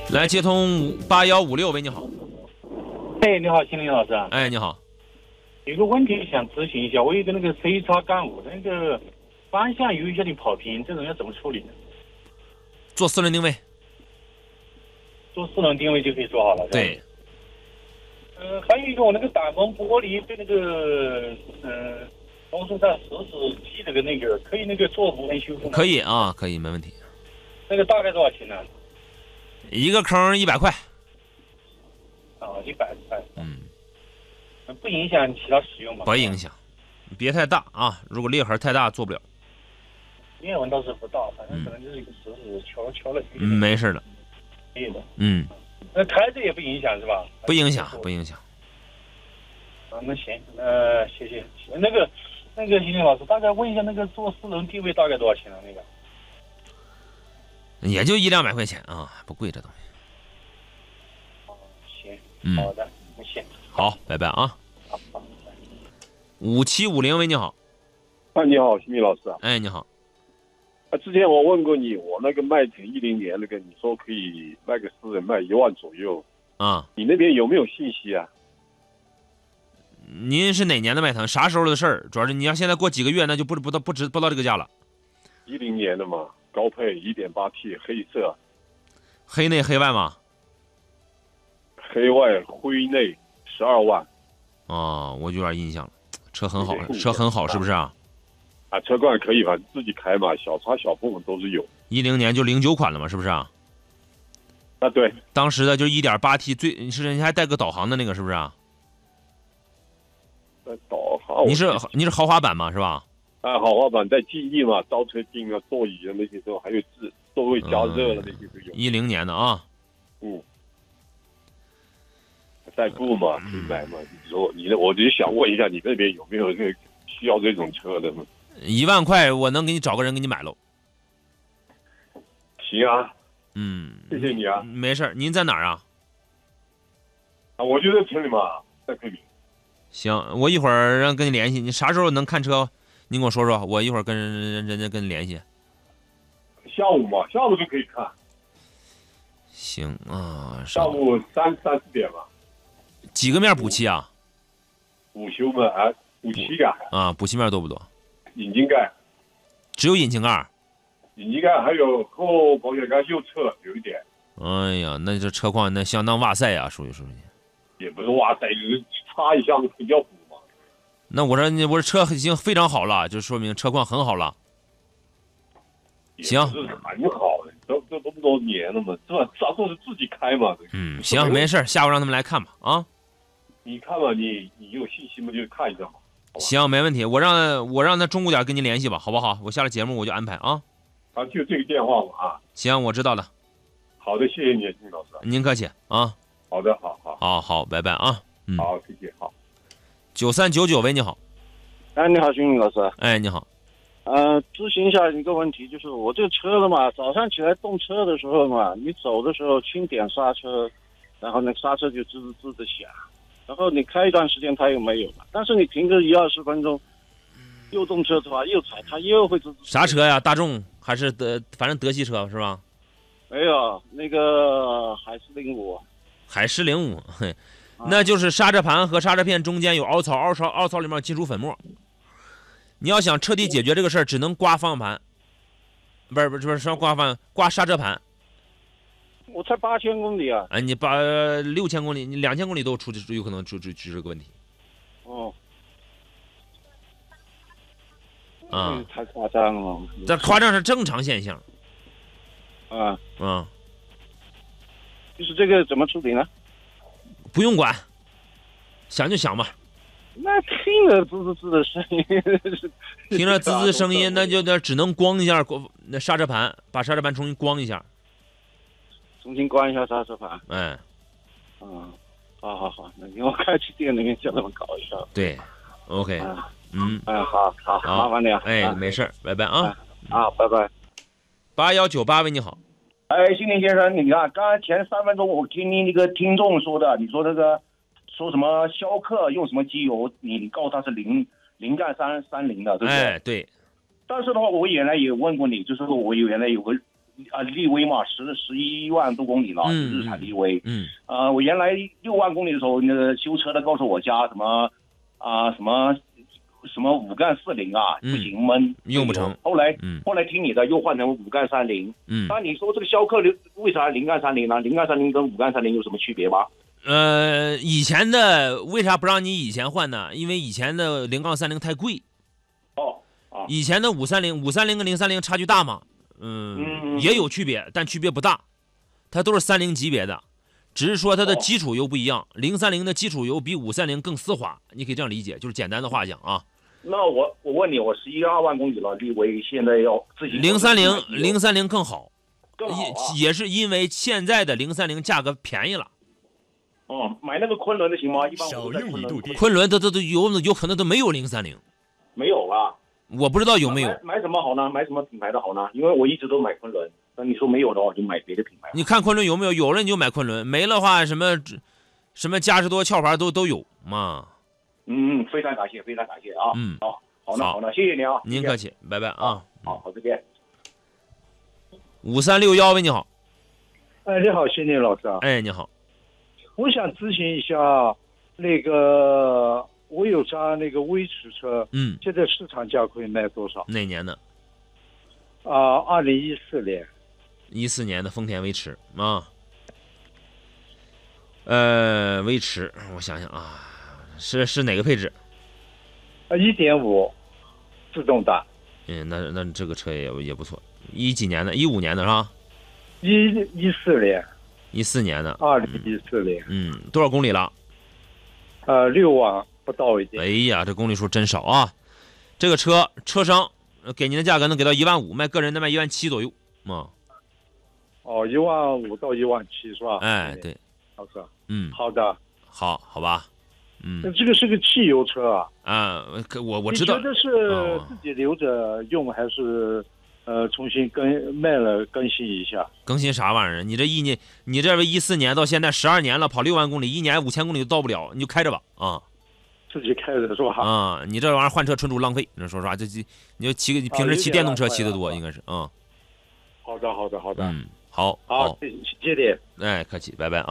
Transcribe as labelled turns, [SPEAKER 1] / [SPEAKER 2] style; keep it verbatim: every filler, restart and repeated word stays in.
[SPEAKER 1] 来接通八幺五六，喂，你好。
[SPEAKER 2] 哎，你好，心林老师。
[SPEAKER 1] 哎，你好。
[SPEAKER 2] 有个问题想咨询一下，我有一个那个 C 叉杠五那个方向有一些点跑偏，这种要怎么处理呢？
[SPEAKER 1] 做四轮定位。
[SPEAKER 2] 做四轮定位就可以做好了。
[SPEAKER 1] 对。
[SPEAKER 2] 呃，还有一个我那个挡风玻璃被那个呃公司上实时寄了个那个，可以那个做无痕修复吗？
[SPEAKER 1] 可以啊，可以，没问题。
[SPEAKER 2] 那个大概多少钱呢？
[SPEAKER 1] 一个坑一百块。
[SPEAKER 2] 啊，一百块。
[SPEAKER 1] 嗯。
[SPEAKER 2] 不影响其他使用吗？
[SPEAKER 1] 不影响，别太大啊。如果裂痕太大，做不了。
[SPEAKER 2] 裂纹倒是不大，反正可能就是一个石子敲敲了。
[SPEAKER 1] 嗯，没事的。
[SPEAKER 2] 裂的。
[SPEAKER 1] 嗯。
[SPEAKER 2] 那开着也不影响是吧？
[SPEAKER 1] 不影响，不影响。
[SPEAKER 2] 啊，那行，呃，谢谢。那个，那个，邢林老师，大概问一下，那个做四轮定位大概多少钱啊？那个？
[SPEAKER 1] 也就一两百块钱啊，不贵这东西。
[SPEAKER 2] 哦，行，
[SPEAKER 1] 嗯，
[SPEAKER 2] 好的，那行。
[SPEAKER 1] 好，拜拜啊。
[SPEAKER 2] 好，好。
[SPEAKER 1] 五七五零，喂，你好。
[SPEAKER 3] 啊，你好，邢明老师啊。
[SPEAKER 1] 哎，你好。
[SPEAKER 3] 啊，之前我问过你，我那个迈腾一零年那个，你说可以卖个私人卖一万左右。
[SPEAKER 1] 啊。
[SPEAKER 3] 你那边有没有信息啊？
[SPEAKER 1] 您是哪年的迈腾？啥时候的事儿？主要是你要现在过几个月，那就不不到不值不到这个价了。
[SPEAKER 3] 一零年的嘛，高配 一点八 T 黑色。
[SPEAKER 1] 黑内黑外吗？
[SPEAKER 3] 黑外灰内十二万。
[SPEAKER 1] 哦，我有点印象了，车很好，车很好，是不是啊？
[SPEAKER 3] 啊，车况可以吧？自己开嘛，小擦小碰都是有。
[SPEAKER 1] 一零年就零九款了嘛，是不是啊？
[SPEAKER 3] 啊，对。
[SPEAKER 1] 当时的就一点八 T 最是人家还带个导航的那个，是不是啊？
[SPEAKER 3] 导航。
[SPEAKER 1] 你是你是豪华版嘛，是吧？
[SPEAKER 3] 啊，豪华版带记忆嘛，倒车镜啊、座椅啊那些都还有自座位加热的那些都有。
[SPEAKER 1] 一零年的啊。
[SPEAKER 3] 嗯。代步嘛，可以买嘛？你说你，我就想问一下，你那边有没有这需要这种车的吗？
[SPEAKER 1] 一万块，我能给你找个人给你买喽。
[SPEAKER 3] 行啊。
[SPEAKER 1] 嗯，
[SPEAKER 3] 谢谢你啊。
[SPEAKER 1] 没事，您在哪儿啊？
[SPEAKER 3] 啊，我就在城里嘛，在桂林。
[SPEAKER 1] 行，我一会儿让跟你联系。你啥时候能看车？您跟我说说，我一会儿跟人人家跟你联系。
[SPEAKER 3] 下午嘛，下午就可以看。
[SPEAKER 1] 行啊，
[SPEAKER 3] 下午三三四点吧。
[SPEAKER 1] 几个面补漆啊？
[SPEAKER 3] 补修嘛，啊，补漆盖。
[SPEAKER 1] 啊，补漆面多不多？
[SPEAKER 3] 引擎盖。
[SPEAKER 1] 只有引擎盖。
[SPEAKER 3] 引擎盖还有后保险杠右侧有一点。
[SPEAKER 1] 哎呀，那这车况那相当哇塞啊，属于属于。
[SPEAKER 3] 也不是哇塞，就是擦一下子比较补嘛。
[SPEAKER 1] 那我说你，我说车已经非常好了，就说明车况很好了。行，
[SPEAKER 3] 是很好的，都都这么多年了嘛，是吧？咱都是自己开嘛。
[SPEAKER 1] 嗯，行，没事，下午让他们来看吧，啊。
[SPEAKER 3] 你看吧，你你有信息吗？就看一下嘛。
[SPEAKER 1] 行，没问题，我让我让他中午点跟您联系吧，好不好？我下了节目我就安排啊。
[SPEAKER 3] 啊，就这个电话嘛啊。
[SPEAKER 1] 行，我知道了。
[SPEAKER 3] 好的，谢谢你，金老师。
[SPEAKER 1] 您客气啊。
[SPEAKER 3] 好的，好好。
[SPEAKER 1] 好好，拜拜啊。嗯。
[SPEAKER 3] 好，谢谢，好。
[SPEAKER 1] 九三九九，喂，你好。
[SPEAKER 4] 哎，你好，徐云老师。
[SPEAKER 1] 哎，你好。
[SPEAKER 4] 呃，咨询一下一个问题，就是我这个车了嘛，早上起来动车的时候嘛，你走的时候轻点刹车，然后那个刹车就吱吱吱的响，然后你开一段时间它又没有了，但是你停个一二十分钟，又动车的话又踩它又会吱吱。
[SPEAKER 1] 啥车呀？大众还是德，反正德系车是吧？
[SPEAKER 4] 没有，那个海狮零五。
[SPEAKER 1] 海狮零五，嘿，那就是刹车盘和刹车片中间有凹槽，凹槽凹槽里面有金属粉末。你要想彻底解决这个事儿，只能刮方向盘，不是不是不是说刮方刮刹车盘。
[SPEAKER 4] 我才八千公里啊！
[SPEAKER 1] 哎，你八六千公里，你两千公里都出有可能出出出这个问题。
[SPEAKER 4] 哦。
[SPEAKER 1] 啊、
[SPEAKER 4] 嗯，太夸张了。
[SPEAKER 1] 这夸张是正常现象。
[SPEAKER 4] 啊。
[SPEAKER 1] 啊。
[SPEAKER 4] 就是这个怎么处理呢？
[SPEAKER 1] 不用管，想就想吧。
[SPEAKER 4] 那听着滋滋滋的声音，
[SPEAKER 1] 听着滋滋声音，那就那只能光一下那刹车盘，把刹车盘重新光一下，
[SPEAKER 4] 重新关一下刹车盘。
[SPEAKER 1] 哎，
[SPEAKER 4] 嗯，好好好，那你我开去店里面叫他们搞一下。
[SPEAKER 1] 对 ，OK，、
[SPEAKER 4] 啊、
[SPEAKER 1] 嗯，
[SPEAKER 4] 哎，好好，麻烦你啊。
[SPEAKER 1] 哎，
[SPEAKER 4] 啊、
[SPEAKER 1] 没事，拜拜啊。
[SPEAKER 4] 啊，拜拜。
[SPEAKER 1] 八幺九八，喂，你好。
[SPEAKER 5] 哎，新林先生，你看，刚才前三分钟我听你那个听众说的，你说那个。说什么逍客用什么机油？你你告诉他是零零杠三三零的，对不对？
[SPEAKER 1] 哎，对。
[SPEAKER 5] 但是的话，我原来也问过你，就是我原来有个啊力威嘛，十十一万多公里了，
[SPEAKER 1] 嗯
[SPEAKER 5] 日产力威。
[SPEAKER 1] 嗯，
[SPEAKER 5] 呃，我原来六万公里的时候，那个修车的告诉我家什么啊、什么什么五杠四零啊，
[SPEAKER 1] 嗯
[SPEAKER 5] 不行闷，
[SPEAKER 1] 用不成。
[SPEAKER 5] 后来
[SPEAKER 1] 嗯
[SPEAKER 5] 后来听你的又换成五杠三零。
[SPEAKER 1] 嗯，
[SPEAKER 5] 那你说这个逍客为啥零杠三零呢？零杠三零跟五杠三零有什么区别吗？
[SPEAKER 1] 呃，以前的为啥不让你以前换呢？因为以前的零杠三零太贵。
[SPEAKER 5] 哦啊，
[SPEAKER 1] 以前的五三零、五三零跟零三零差距大吗？嗯，
[SPEAKER 5] 嗯
[SPEAKER 1] 也有区别，但区别不大，它都是三零级别的，只是说它的基础油不一样。零三零的基础油比五三零更丝滑，你可以这样理解，就是简单的话讲啊。
[SPEAKER 5] 那我我问你，我十一二万公里了，力威现在要自己
[SPEAKER 1] 零三零零三零更好，
[SPEAKER 5] 更好啊。
[SPEAKER 1] 也也是因为现在的零三零价格便宜了。
[SPEAKER 5] 哦，买那个昆仑的行吗？一般我
[SPEAKER 6] 少
[SPEAKER 5] 都在昆仑
[SPEAKER 6] 用一度电。
[SPEAKER 1] 昆仑它它都有有可能都没有零三零，
[SPEAKER 5] 没有啊？
[SPEAKER 1] 我不知道有没有。
[SPEAKER 5] 买买什么好呢？买什么品牌的好呢？因为我一直都买昆仑。那你说没有的话，我就买别的品牌。
[SPEAKER 1] 你看昆仑有没有？有了你就买昆仑，没了的话什么什么嘉实多、壳牌都都有嘛。
[SPEAKER 5] 嗯嗯，非常感谢，非常感谢啊。
[SPEAKER 1] 嗯，
[SPEAKER 5] 好，好呢，
[SPEAKER 1] 好
[SPEAKER 5] 好呢，谢谢您啊。
[SPEAKER 1] 您客气，拜拜啊。
[SPEAKER 5] 好，好，再见。
[SPEAKER 1] 五三六幺，喂，你好。
[SPEAKER 7] 哎，你好，谢聂老师啊。
[SPEAKER 1] 哎，你好。
[SPEAKER 7] 我想咨询一下，那个我有辆那个威驰车，
[SPEAKER 1] 嗯，
[SPEAKER 7] 现在市场价可以卖多少？
[SPEAKER 1] 哪年的？
[SPEAKER 7] 啊，二零一四年。
[SPEAKER 1] 一四年的丰田威驰啊。呃，威驰，我想想啊，是是哪个配置？
[SPEAKER 7] 啊，一点五，自动挡。
[SPEAKER 1] 嗯，那那这个车也也不错。一几年的？一五年的是吧？
[SPEAKER 7] 一一四年。
[SPEAKER 1] 一四年的。
[SPEAKER 7] 二零一四年。
[SPEAKER 1] 嗯，多少公里了？
[SPEAKER 7] 呃，六万不到一点。
[SPEAKER 1] 哎呀，这公里数真少啊！这个车车商给您的价格能给到一万五，卖个人的卖一万七左右啊。
[SPEAKER 7] 哦，一万五到一万七是吧？
[SPEAKER 1] 哎，对。
[SPEAKER 7] 好的。
[SPEAKER 1] 嗯，
[SPEAKER 7] 好的。
[SPEAKER 1] 好，好吧。嗯，
[SPEAKER 7] 那这个是个汽油车啊。
[SPEAKER 1] 啊，我我知道。
[SPEAKER 7] 你觉得是自己留着用，还是呃重新更卖了更新一下？
[SPEAKER 1] 更新啥玩意儿？你这一年，你这一四年到现在十二年了，跑六万公里，一年五千公里都到不了，你就开着吧啊。
[SPEAKER 7] 自己开着是吧？
[SPEAKER 1] 啊，你这玩意儿换车纯属浪费。你说实话，这这你就骑个平时骑电动车骑得多，应该是啊。
[SPEAKER 7] 好的，好的，好的。
[SPEAKER 1] 嗯，好，
[SPEAKER 7] 好，谢谢你。
[SPEAKER 1] 哎，客气，拜拜啊。